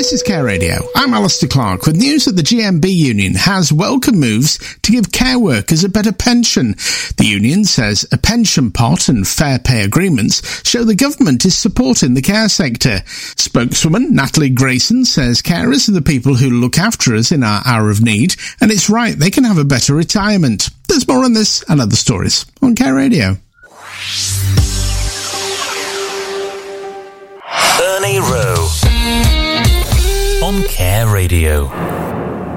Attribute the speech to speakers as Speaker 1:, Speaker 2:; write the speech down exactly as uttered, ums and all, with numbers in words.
Speaker 1: This is Care Radio. I'm Alistair Clark with news that the G M B union has welcomed moves to give care workers a better pension. The union says a pension pot and fair pay agreements show the government is supporting the care sector. Spokeswoman Natalie Grayson says carers are the people who look after us in our hour of need, and it's right they can have a better retirement. There's more on this and other stories on Care Radio.
Speaker 2: Ernie Rowe on Care Radio.